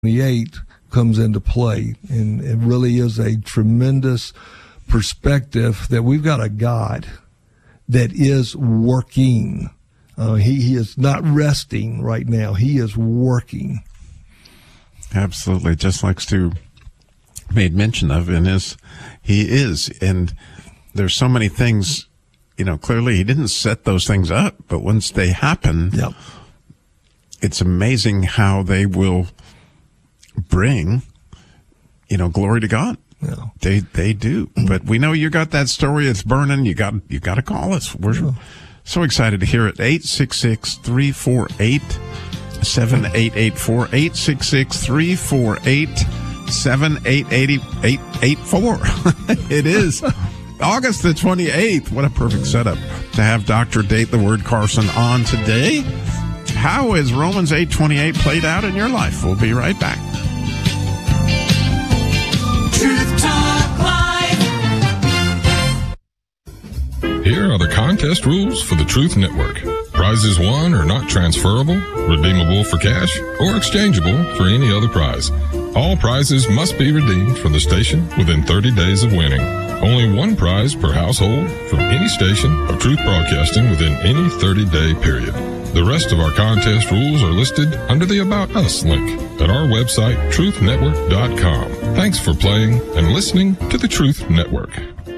28 comes into play. And it really is a tremendous perspective that we've got a God that is working. He is not resting right now. He is working. Absolutely. Just like Stu made mention of he is. And there's so many things, clearly he didn't set those things up, but once they happen, yep, it's amazing how they will bring, glory to God. Yeah. They do. But we know you got that story. It's burning. You got to call us. We're so excited to hear it. 866-348-7884. 866-348-7884. It is August the 28th. What a perfect setup to have Dr. Date the Word Carson on today. How is Romans 8:28 played out in your life? We'll be right back. Truth Talk Live. Here are the contest rules for the Truth Network. Prizes won are not transferable, redeemable for cash, or exchangeable for any other prize. All prizes must be redeemed from the station within 30 days of winning. Only one prize per household from any station of Truth Broadcasting within any 30-day period. The rest of our contest rules are listed under the About Us link at our website, truthnetwork.com. Thanks for playing and listening to the Truth Network.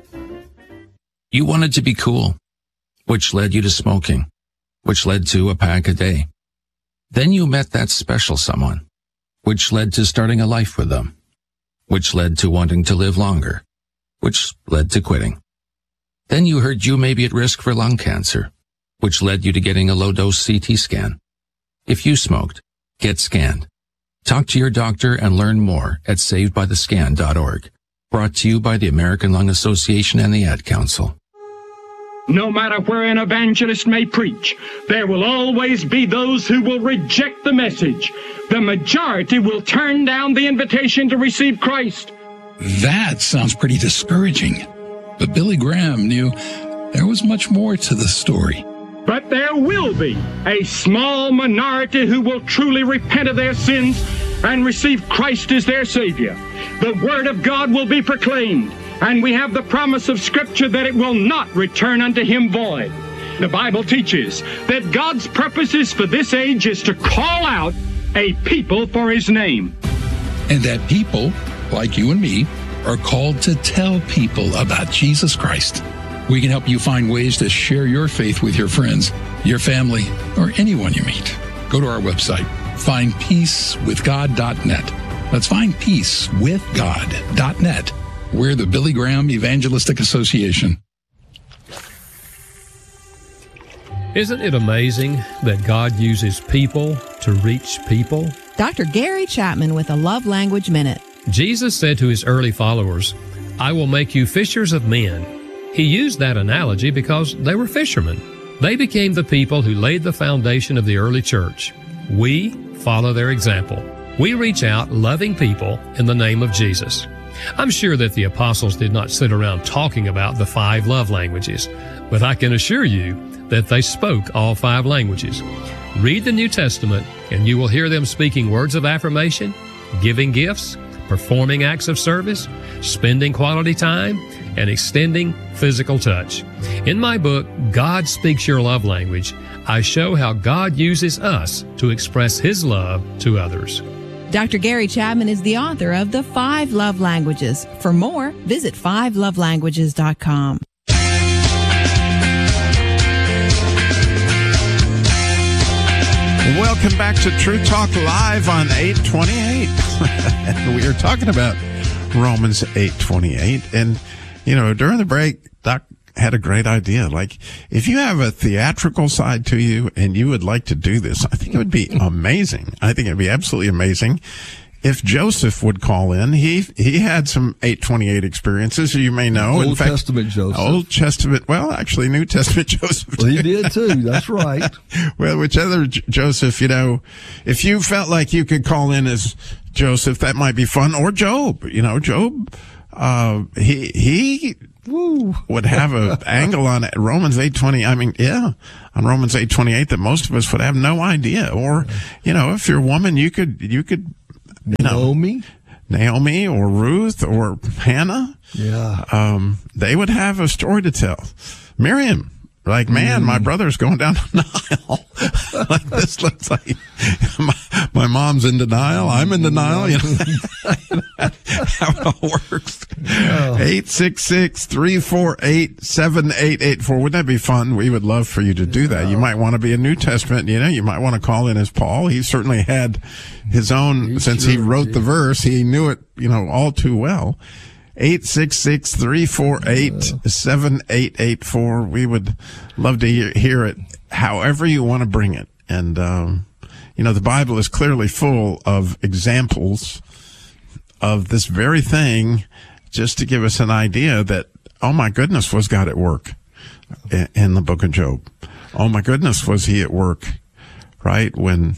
You wanted to be cool, which led you to smoking, which led to a pack a day. Then you met that special someone, which led to starting a life with them, which led to wanting to live longer, which led to quitting. Then you heard you may be at risk for lung cancer, which led you to getting a low-dose CT scan. If you smoked, get scanned. Talk to your doctor and learn more at savedbythescan.org. Brought to you by the American Lung Association and the Ad Council. No matter where an evangelist may preach, there will always be those who will reject the message. The majority will turn down the invitation to receive Christ. That sounds pretty discouraging. But Billy Graham knew there was much more to the story. But there will be a small minority who will truly repent of their sins and receive Christ as their Savior. The Word of God will be proclaimed, and we have the promise of Scripture that it will not return unto Him void. The Bible teaches that God's purposes for this age is to call out a people for His name. And that people, like you and me, are called to tell people about Jesus Christ. We can help you find ways to share your faith with your friends, your family, or anyone you meet. Go to our website, findpeacewithgod.net. That's findpeacewithgod.net. We're the Billy Graham Evangelistic Association. Isn't it amazing that God uses people to reach people? Dr. Gary Chapman with a Love Language Minute. Jesus said to his early followers, "I will make you fishers of men." He used that analogy because they were fishermen. They became the people who laid the foundation of the early church. We follow their example. We reach out loving people in the name of Jesus. I'm sure that the apostles did not sit around talking about the 5 love languages, but I can assure you that they spoke all 5 languages. Read the New Testament and you will hear them speaking words of affirmation, giving gifts, performing acts of service, spending quality time, and extending physical touch. In my book, God Speaks Your Love Language, I show how God uses us to express His love to others. Dr. Gary Chapman is the author of The 5 Love Languages. For more, visit 5lovelanguages.com. Welcome back to True Talk Live on 828. We are talking about Romans 8:28. And, during the break, Doc had a great idea. Like, if you have a theatrical side to you and you would like to do this, I think it would be amazing. I think it would be absolutely amazing if Joseph would call in. He had some 8:28 experiences, you may know. Old Testament Joseph. Old Testament, well, actually New Testament Joseph. Well, he did too, that's right. Well, whichever Joseph, if you felt like you could call in as Joseph, that might be fun. Or Job, Job, he would have an angle on Romans 8:20. On Romans 8:28 that most of us would have no idea. Or, if you're a woman, you could Naomi or Ruth or Hannah. Yeah. They would have a story to tell. Miriam, like, man, my brother's going down the Nile. Like, this looks like my mom's in denial. I'm in denial. You know, how it all works. 866-348-7884. Wouldn't that be fun? We would love for you to do that. You might want to be a New Testament. You know, you might want to call in as Paul. He certainly had his own, since he wrote the verse, he knew it, you know, all too well. 866-348-7884. We would love to hear it however you want to bring it. And, you know, the Bible is clearly full of examples of this very thing, just to give us an idea that, oh my goodness, was God at work in the book of Job? Oh my goodness, was he at work, right? When,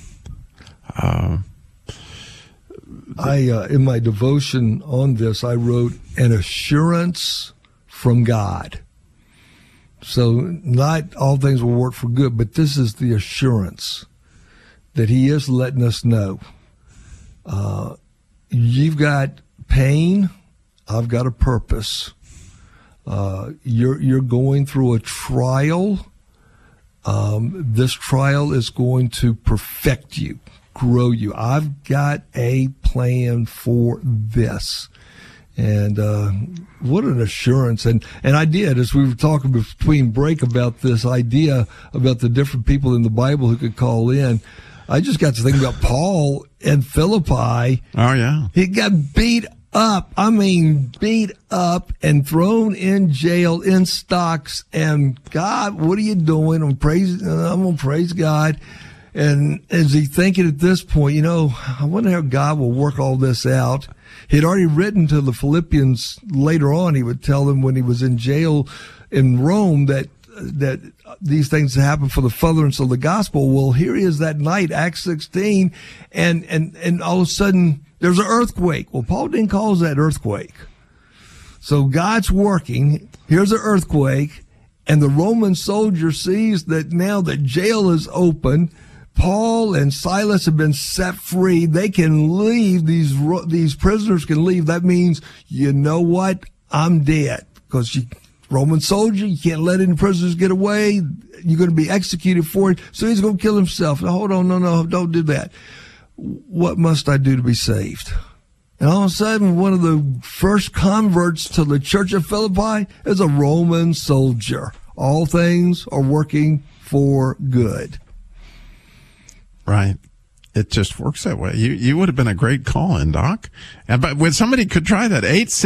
in my devotion on this, I wrote an assurance from God. So not all things will work for good, but this is the assurance that he is letting us know. You've got pain. I've got a purpose. You're going through a trial. This trial is going to perfect you, grow you. I've got a plan for this. And what an assurance. And I did, as we were talking between break about this idea about the different people in the Bible who could call in, I just got to think about Paul in Philippi. Oh, yeah. He got beat up. I mean, beat up and thrown in jail in stocks. And God, what are you doing? I'm going to praise God. And is he thinking at this point, you know, I wonder how God will work all this out. He'd already written to the Philippians later on. He would tell them when he was in jail in Rome that these things happen for the furtherance of the gospel. Well, here he is that night, Acts 16, and all of a sudden there's an earthquake. Well, Paul didn't cause that earthquake. So God's working. Here's an earthquake, and the Roman soldier sees that now the jail is open. Paul and Silas have been set free. They can leave. These prisoners can leave. That means, you know what? I'm dead. Because Roman soldier, you can't let any prisoners get away. You're going to be executed for it. So he's going to kill himself. Now, hold on. No, don't do that. What must I do to be saved? And all of a sudden, one of the first converts to the church of Philippi is a Roman soldier. All things are working for good. Right. It just works that way. You would have been a great call-in, Doc. But when somebody could try that,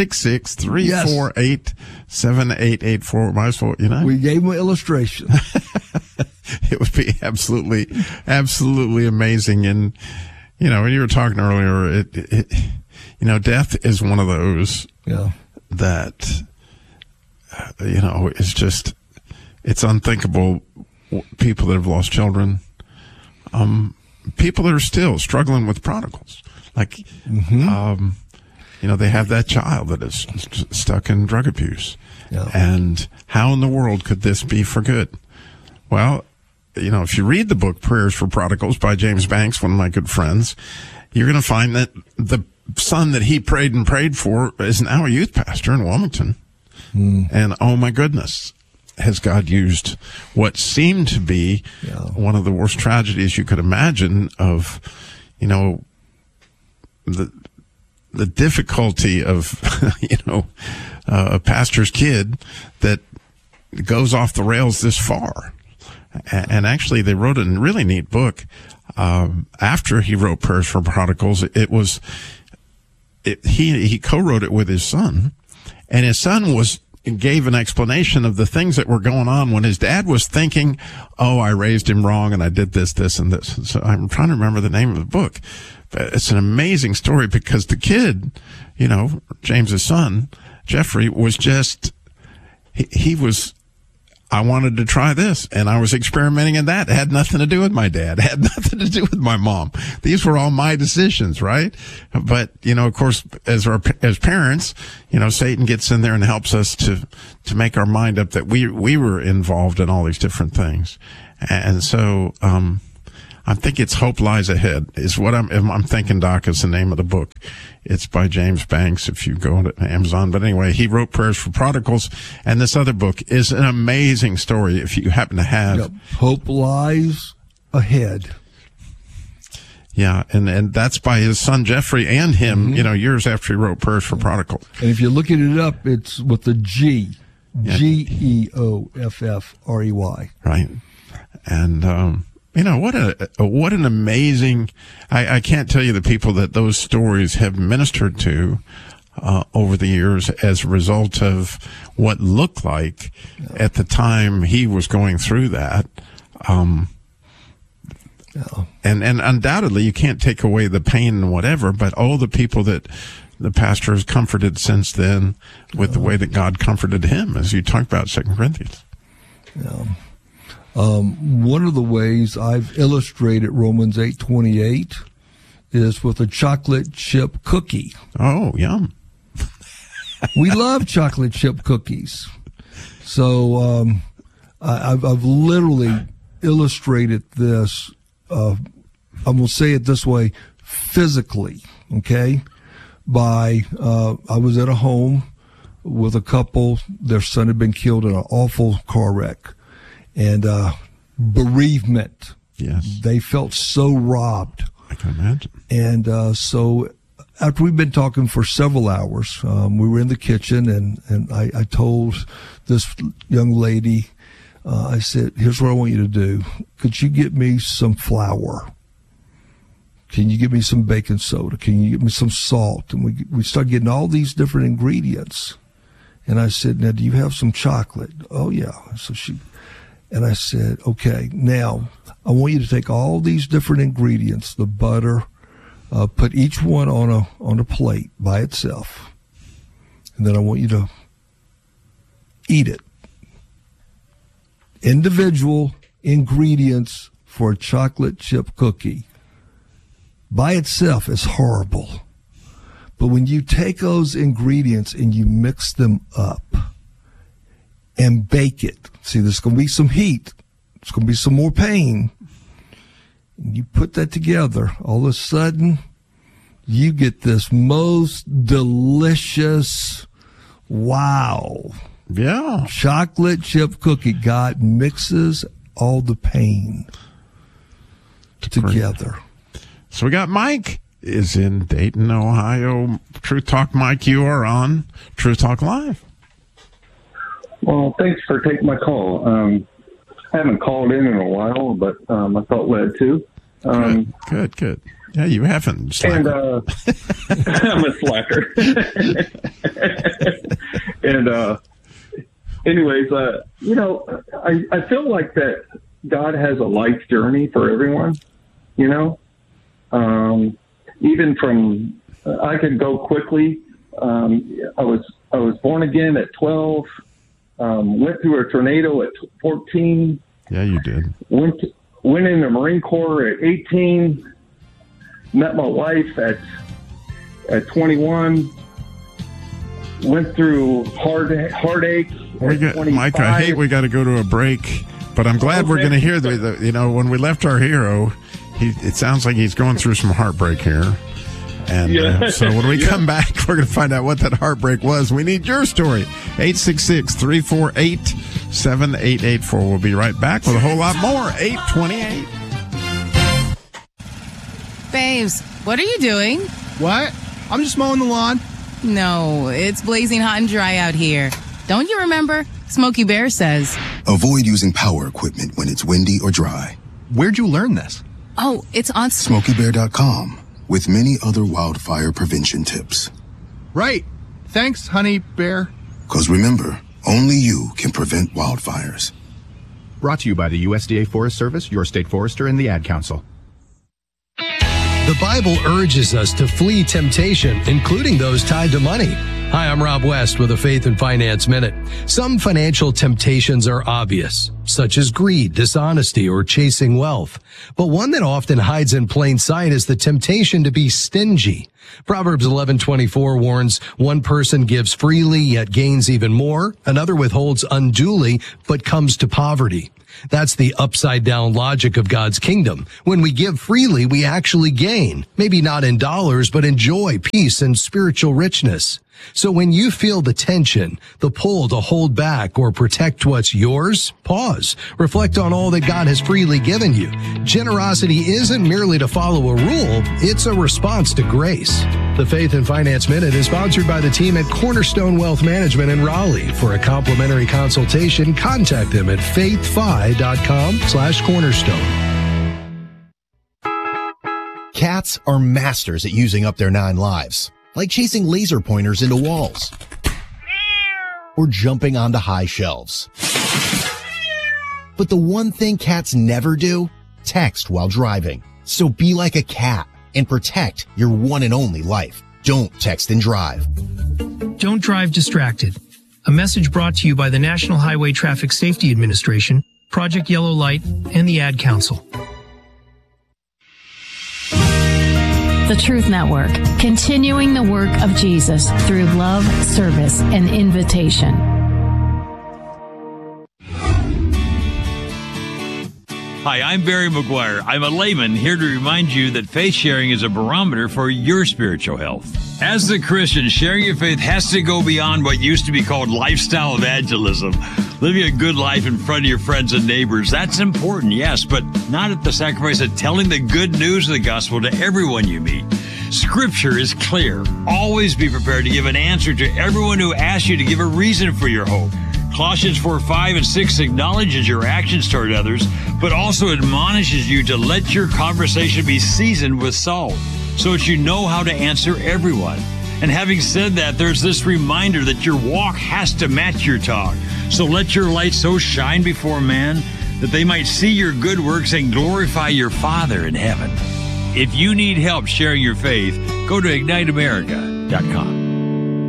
866-348-7884. Might as well, you know. We gave them an illustration. It would be absolutely amazing. And, you know, when you were talking earlier, you know, death is one of those that, you know, is just, it's unthinkable. People that have lost children, people that are still struggling with prodigals, like, you know, they have that child that is stuck in drug abuse. Yeah. And how in the world could this be for good? Well, you know, if you read the book Prayers for Prodigals by James Banks, one of my good friends, you're going to find that the son that he prayed for is now a youth pastor in Wilmington. And oh my goodness, has God used what seemed to be one of the worst tragedies you could imagine of, you know, the difficulty of, you know, a pastor's kid that goes off the rails this far. And actually, they wrote a really neat book after he wrote Prayers for Prodigals. He co-wrote it with his son, and his son gave an explanation of the things that were going on when his dad was thinking, oh, I raised him wrong and I did this, and this. So I'm trying to remember the name of the book. But it's an amazing story because the kid, you know, James's son, Jeffrey, was just, he was, I wanted to try this, and I was experimenting in that. It had nothing to do with my dad. It had nothing to do with my mom. These were all my decisions, right? But, you know, of course, as parents, you know, Satan gets in there and helps us to make our mind up that we were involved in all these different things. And so, I think it's Hope Lies Ahead is what I'm thinking, Doc, is the name of the book. It's by James Banks if you go to Amazon. But anyway, he wrote Prayers for Prodigals, and this other book is an amazing story if you happen to have. Hope Lies Ahead. Yeah, and that's by his son Jeffrey and him, years after he wrote Prayers for Prodigals. And if you're looking it up, it's with the G. Yeah. Geoffrey. Right. And, what an amazing, I can't tell you the people that those stories have ministered to, over the years as a result of what looked like at the time he was going through that. And undoubtedly you can't take away the pain and whatever, but all the people that the pastor has comforted since then with the way that God comforted him, as you talked about 2 Corinthians. Yeah. One of the ways I've illustrated Romans 8:28 is with a chocolate chip cookie. Oh, yum. We love chocolate chip cookies. So I've literally illustrated this, I'm going to say it this way, physically, okay? I was at a home with a couple. Their son had been killed in an awful car wreck. And bereavement. Yes. They felt so robbed. I can imagine. And so after we've been talking for several hours, we were in the kitchen, and I told this young lady, I said, here's what I want you to do. Could you get me some flour? Can you give me some baking soda? Can you give me some salt? And we started getting all these different ingredients. And I said, now, do you have some chocolate? Oh, yeah. And I said, okay, now I want you to take all these different ingredients, the butter, put each one on a plate by itself. And then I want you to eat it. Individual ingredients for a chocolate chip cookie by itself is horrible. But when you take those ingredients and you mix them up and bake it, see, there's going to be some heat. There's going to be some more pain. And you put that together, all of a sudden, you get this most delicious, wow. Yeah. Chocolate chip cookie. God mixes all the pain together. So we got Mike is in Dayton, Ohio. Truth Talk, Mike, you are on Truth Talk Live. Well, thanks for taking my call. I haven't called in a while, but I felt led to. Good. Yeah, you haven't. Slacker. And I'm a slacker. And anyways, I feel like that God has a life journey for everyone. Even from I could go quickly. I was born again at 12. Went through a tornado at 14. Yeah, you did. Went in the Marine Corps at 18. Met my wife at 21. Went through heartache. Mike, I hate we got to go to a break, but I'm glad we're going to hear when we left our hero, it sounds like he's going through some heartbreak here. And so when we come back, we're going to find out what that heartbreak was. We need your story. 866-348-7884. We'll be right back with a whole lot more. 828. Babes, what are you doing? What? I'm just mowing the lawn. No, it's blazing hot and dry out here. Don't you remember? Smokey Bear says, avoid using power equipment when it's windy or dry. Where'd you learn this? Oh, it's on SmokeyBear.com with many other wildfire prevention tips. Right. Thanks, Honey Bear. Because remember, only you can prevent wildfires. Brought to you by the USDA Forest Service, your state forester, and the Ad Council. The Bible urges us to flee temptation, including those tied to money. Hi, I'm Rob West with a Faith and Finance Minute. Some financial temptations are obvious. such as greed, dishonesty, or chasing wealth. But one that often hides in plain sight is the temptation to be stingy. Proverbs 11:24 warns, one person gives freely yet gains even more. Another withholds unduly but comes to poverty. That's the upside down logic of God's kingdom. When we give freely, we actually gain. Maybe not in dollars, but in joy, peace, and spiritual richness. So when you feel the tension, the pull to hold back or protect what's yours, pause. Reflect on all that God has freely given you. Generosity isn't merely to follow a rule, it's a response to grace. The Faith and Finance Minute is sponsored by the team at Cornerstone Wealth Management in Raleigh. For a complimentary consultation, contact them at faithfi.com/cornerstone. Cats are masters at using up their 9 lives, like chasing laser pointers into walls or jumping onto high shelves. But the one thing cats never do, text while driving. So be like a cat and protect your one and only life. Don't text and drive. Don't drive distracted. A message brought to you by the National Highway Traffic Safety Administration, Project Yellow Light, and the Ad Council. The Truth Network, continuing the work of Jesus through love, service, and invitation. Hi, I'm Barry McGuire. I'm a layman here to remind you that faith sharing is a barometer for your spiritual health. As a Christian, sharing your faith has to go beyond what used to be called lifestyle evangelism. Living a good life in front of your friends and neighbors, that's important, yes, but not at the sacrifice of telling the good news of the gospel to everyone you meet. Scripture is clear. Always be prepared to give an answer to everyone who asks you to give a reason for your hope. Colossians 4:5 and 6 acknowledges your actions toward others, but also admonishes you to let your conversation be seasoned with salt, so that you know how to answer everyone. And having said that, there's this reminder that your walk has to match your talk. So let your light so shine before man that they might see your good works and glorify your Father in heaven. If you need help sharing your faith, go to IgniteAmerica.com.